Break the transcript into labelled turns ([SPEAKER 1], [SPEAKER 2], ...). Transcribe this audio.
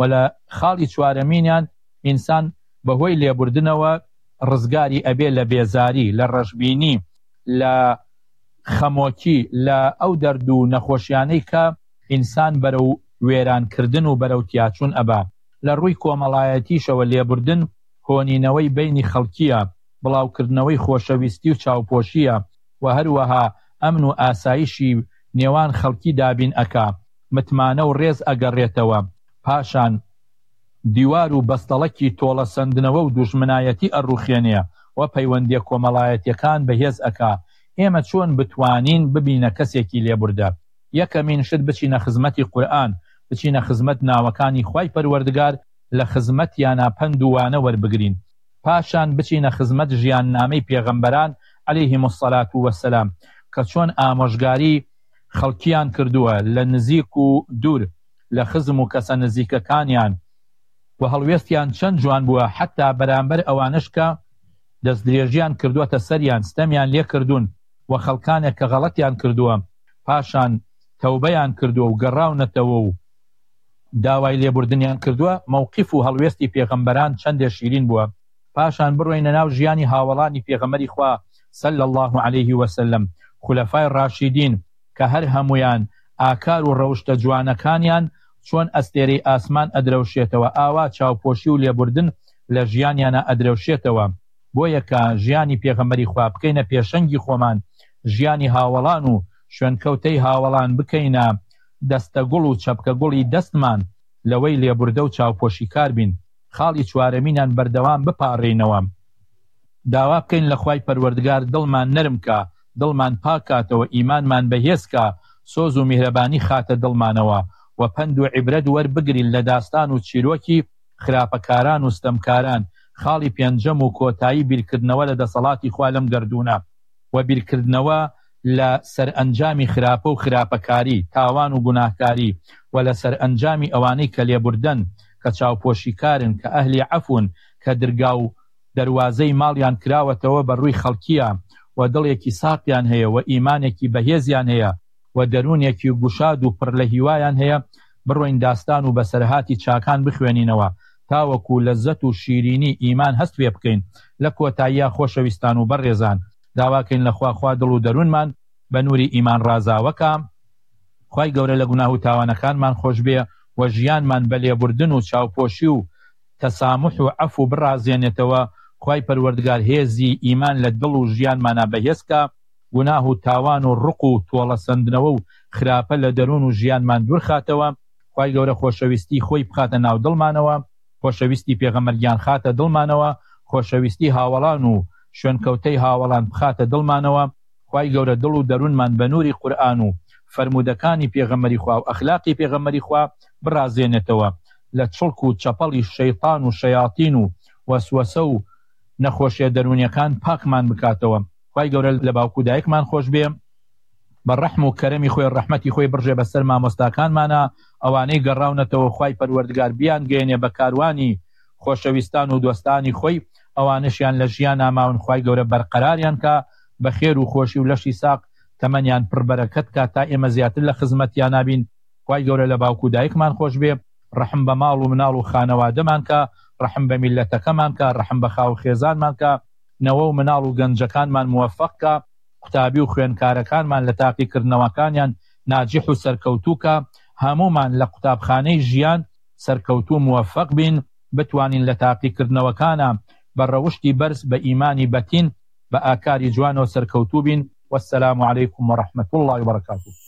[SPEAKER 1] و لە خاڵی چوارەمینیان ئینسان بەهۆی لێبوردنەوە ڕزگاری ئەبێ لە بێزاری، لە ڕەشبینی، لە خەمۆکی، لە ئەو دەرد و نەخۆشیانەی کە ئینسان بەرەو وێرانکردن و بەرەو تیاچوون ئەبا. لە ڕووی کۆمەڵایەتیشەوە لێبوردن هۆنینەوەی بینی خەڵکیە، بڵاوکردنەوەی خۆشەویستی و چاوپۆشیە و هەروەها ئەمن و ئاسایشی نێوان خەڵکی دابین ئەکا، متمانە و ڕێز ئەگەڕێتەوە، پاشان دیوار و بەستەڵەکی تۆڵە سندنەوە و دوژمنایەتی ئەڕوخێنێ و پەیوەندیە کۆمەڵایەتیەکان بەهێز ئەکا. ئێمە چۆن بتوانین ببینە کەسێکی لێبوردە؟ یەکەمین شت بچینە خزمەتی قورئان، بچینە خزمەت ناوەکانی خوای پەروەردگار، لە خزمەتیانە پند و وانە وەربگرین. پاشان بچینە خزمەت ژیاننامەی پێغەمبەران عەلەیهیم السەلات وەسەلام کە چۆن ئامۆژگاری خەڵکیان کردووە لە نزیک و دوور، لە خزم و کەسە نزیکەکانیان، و هەڵوێستیان چەند جوان بووە حتا بەرامبەر ئەوانش کە دەستدرێژیان کردووەتە سەریان، ستەمیان لێ کردوون و خەڵکانێک کە غەڵەتیان کردووە پاشان تەوبەیان کردووە و گەڕاونەتەوە و داوای لێبوردنیان کردووە. موقف و هەڵوێستی پێغەمبەران چەندێ شیرین بووە. پاشان بڕۆینە ناو ژیانی هاوڵانی پێغەمبەری خوا صلی الله علیه وسلم، خولەفای ڕاشیدین کە هەر هەمویان ئاکار و ڕەوشتە جوانەکانیان چۆن ئەستێرەی ئاسمان ئەدرەوشێتەوە، ئاوا چاوپۆشی و لێبوردن لە ژیانیانە ئەدرەوشێتەوە. بۆیە کە ژیانی پێغەمبەری خوا بکەینە پێشەنگی خۆمان، ژیانی هاوڵان و شوێنکەوتەی هاوڵان بکەینە دەستە گوڵ و چەپکە گوڵی دەستمان، لەوەی لێبوردە و چاوپۆشی کار بین. خاڵی چوارەمینان بەردەوام بپاڕێنەوە، داوا بکەین لە خوای پەروەردگار دڵمان نەرم کە، دڵمان پاکاتەوە، ئیمانمان بەهێزکە، سۆز و میهرەبانی خاتە دڵمانەوە و پند و عیبرەت وەربگرین لە داستان و چیرۆکی خراپەکاران و ستەمکاران. خاڵی پێنجەم و کۆتایی بیرکردنەوە لە دەسەڵاتی خوا لەم گەردوونە و بیرکردنەوە لە سەرئەنجامی خراپە و خراپەکاری، تاوان و گوناهکاری، و لە سەرئەنجامی ئەوانەی کە لێبوردن، کە چاوپۆشیکارن، کە ئەهلی عەفون، کە درگا و دەروازەی ماڵیان کراوەتەوە بە ڕووی خەڵکیە و دڵێکی ساقیان هەیە و ئیمانێکی بەهێزیان هەیە و دەروونێکی گوشاد و پڕ لە هیوایان هەیە. بڕۆین داستان و بەسەرهاتی چاکان بخوێنینەوە تاوەکو لەزەت و شیرینی ئیمان هەست پێ بکەین. لە کۆتاییە خۆشەویستان و بەڕێزان، داواکەین لە خوا دڵ و دەروونمان بە نووری ئیمان ڕازاوەکە، خوای گەورە لە گوناه و تاوانەکانمان خۆش بێ و ژیانمان بە لێبوردن و چاوپۆشی و تەسامح و عەفو بڕازێنێتەوە. خوای پەروەردگار هێزی ئیمان لە دڵ و ژیانمانە بەهێزکە، گوناه و تاوان و ڕق و تۆڵە سندنەوە و خراپە لە دەروون و ژیانمان دوور خاتەوە. خوای گەورە خۆشەویستی خۆی بخاتە ناو دڵمانەوە، خۆشەویستی پێغەمبەرگیان خاتە دڵمانەوە، خۆشەویستی هاوڵان و شوێنکەوتەی هاوڵان بخاتە دڵمانەوە. خوای گەورە دڵ و دەروونمان بە نووری قورئان و فەرمودەکانی پێغەمبەری خوا و ئەخلاقی پێغەمبەری خوا بڕازێنێتەوە، لە چڵک و چەپەڵی شەیطان و شەیاطین و وەسوەسە و نەخۆشیە دەرونیەکان پاکمان بکاتەوە. خوای گەورە لە باوکو دایکمان خۆش بێ، بە ڕەحم و کەرەمی خۆی ڕەحمەتی خۆی بڕژێ بەسەر مامۆستاکانمانە، ئەوانەی گەڕاونەتەوە خوای پەروەردگار بیان گەێنێ بە کاروانی خۆشەویستان و دۆستانی خۆی، ئەوانشیان لە ژیان ناماون خوای گەورە بەرقەراریان کە بە خێر و خۆشی و لەشی ساق تەمەنیان پڕبەرەکەت کە تا ئێمە زیاتر لە خزمەتیان نابین. خوای گەورە لە باوکو دایکمان خۆش بێ، ڕەحم بە ماڵ و مناڵ و خانەوادەمان کە، ڕەحم بە میلەتەکەمان کە، ڕەحم بە خاو خێزانمان کە، نەوە و مناڵ و گەنجەکانمان موفق کە، قوتابی و خوێنکارەکانمان لە تاقیکردنەوەکانیان ناجح و سەرکەوتووکە، هەمومان لە قوتابخانەی ژیان سەرکەوتوو موفق بین، بتوانین لە تاقیکردنەوەکانە بە ڕەوشتی بەرز بە ئیمانی بەتین بە ئاکاری جوانەوە سەرکەوتوو بین. والسلام عليكم ورحمة الله وبركاته.